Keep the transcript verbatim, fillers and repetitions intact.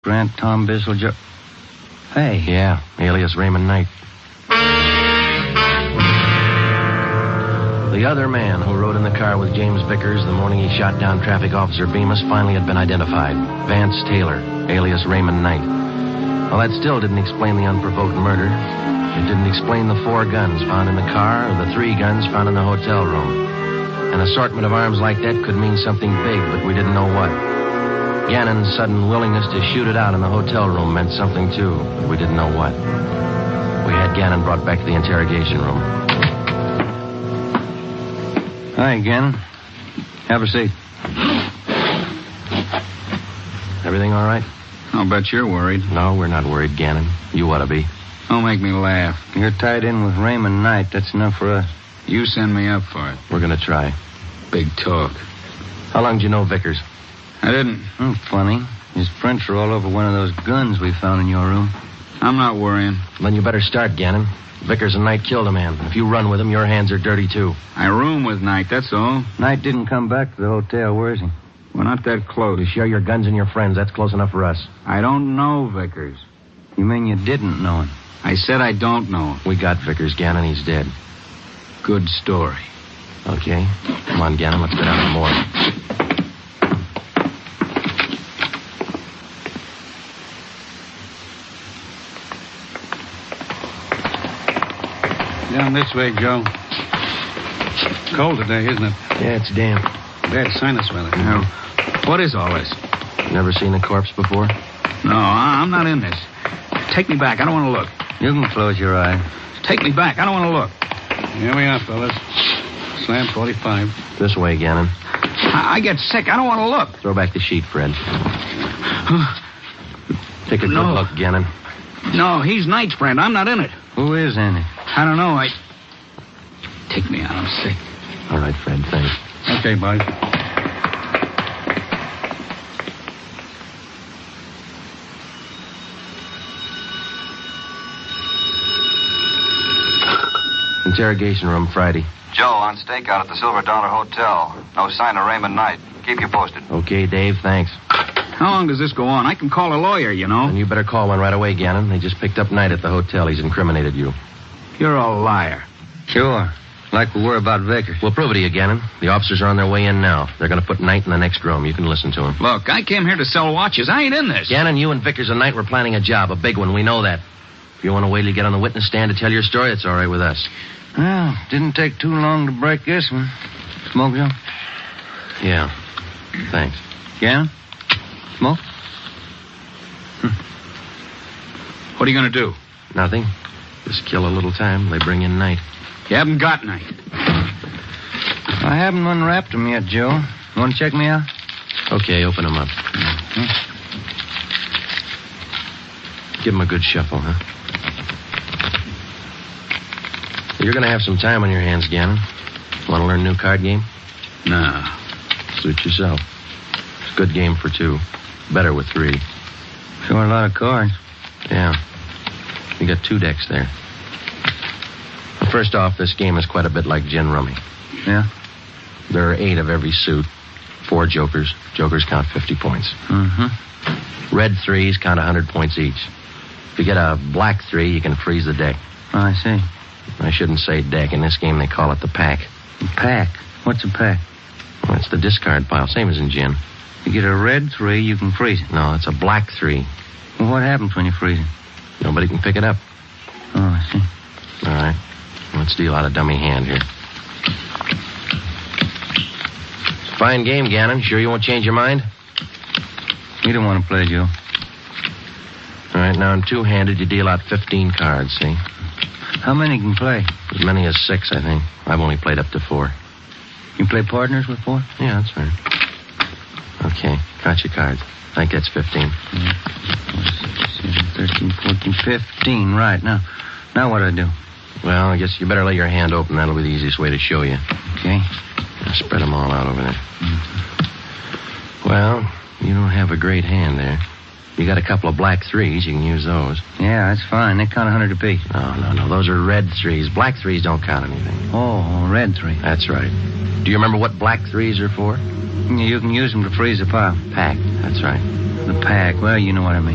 Grant, Tom Bissell, Joe... Hey. Yeah, alias Raymond Knight. The other man who rode in the car with James Vickers the morning he shot down Traffic Officer Bemis finally had been identified. Vance Taylor, alias Raymond Knight. Well, that still didn't explain the unprovoked murder. It didn't explain the four guns found in the car or the three guns found in the hotel room. An assortment of arms like that could mean something big, but we didn't know what. Gannon's sudden willingness to shoot it out in the hotel room meant something, too, but we didn't know what. We had Gannon brought back to the interrogation room. Hi, Gannon. Have a seat. Everything all right? I'll bet you're worried. No, we're not worried, Gannon. You ought to be. Don't make me laugh. You're tied in with Raymond Knight. That's enough for us. You send me up for it. We're going to try. Big talk. How long did you know Vickers? I didn't. Hmm, funny. His prints are all over one of those guns we found in your room. I'm not worrying. Then you better start, Gannon. Vickers and Knight killed a man. If you run with him, your hands are dirty, too. I room with Knight, that's all. Knight didn't come back to the hotel. Where is he? We're not that close. You share your guns and your friends. That's close enough for us. I don't know Vickers. You mean you didn't know him? I said I don't know him. We got Vickers, Gannon. He's dead. Good story. Okay. Come on, Gannon. Let's go down to the morgue. Down this way, Joe. Cold today, isn't it? Yeah, it's damp. Bad sinus weather. Now, what is all this? Never seen a corpse before? No, I'm not in this. Take me back. I don't want to look. You can close your eye. Take me back. I don't want to look. Here we are, fellas. Slam forty-five. This way, Gannon. I, I get sick. I don't want to look. Throw back the sheet, Fred. Take a good No. look, Gannon. No, he's Knight's friend. I'm not in it. Who is in it? I don't know. I... Take me out. I'm sick. All right, Fred. Thanks. Okay, bud. Interrogation room, Friday. Joe, on stakeout at the Silver Dollar Hotel. No sign of Raymond Knight. Keep you posted. Okay, Dave. Thanks. How long does this go on? I can call a lawyer, you know. And you better call one right away, Gannon. They just picked up Knight at the hotel. He's incriminated you. You're a liar. Sure. Like we were about Vickers. We'll prove it to you, Gannon. The officers are on their way in now. They're going to put Knight in the next room. You can listen to him. Look, I came here to sell watches. I ain't in this. Gannon, you and Vickers and Knight were planning a job, a big one. We know that. If you want to wait till you get on the witness stand to tell your story, it's all right with us. Well, didn't take too long to break this one. Smoke, Joe? Yeah. Thanks. Gannon? Smoke? Hm. What are you going to do? Nothing. Just kill a little time. They bring in Knight. You haven't got Knight. I haven't unwrapped him yet, Joe. You want to check me out? Okay, open him up. Mm-hmm. Give him a good shuffle, huh? You're going to have some time on your hands, Gannon. Want to learn a new card game? No. Suit yourself. It's a good game for two. Better with three. Sure, a lot of cards. Yeah. You got two decks there. Well, first off, this game is quite a bit like gin rummy. Yeah? There are eight of every suit. Four jokers. Jokers count fifty points. Mm-hmm. Red threes count one hundred points each. If you get a black three, you can freeze the deck. Oh, I see. I shouldn't say deck. In this game, they call it the pack. A pack? What's a pack? Well, it's the discard pile, same as in gin. You get a red three, you can freeze it. No, it's a black three. Well, what happens when you freeze it? Nobody can pick it up. Oh, I see. All right. Let's deal out a dummy hand here. Fine game, Gannon. Sure you won't change your mind? You don't want to play, Joe. All right, now in two-handed, you deal out fifteen cards, see? How many can play? As many as six, I think. I've only played up to four. You play partners with four? Yeah, that's right. Okay, got your cards. I think that's fifteen. thirteen, fourteen, fifteen. Right. Now, now what do I do? Well, I guess you better lay your hand open. That'll be the easiest way to show you. Okay. Now spread them all out over there. Mm-hmm. Well, you don't have a great hand there. You got a couple of black threes. You can use those. Yeah, that's fine. They count one hundred apiece. No, no, no. Those are red threes. Black threes don't count anything. Oh, red three. That's right. Do you remember what black threes are for? You can use them to freeze a pile. Pack. That's right. The pack. Well, you know what I mean.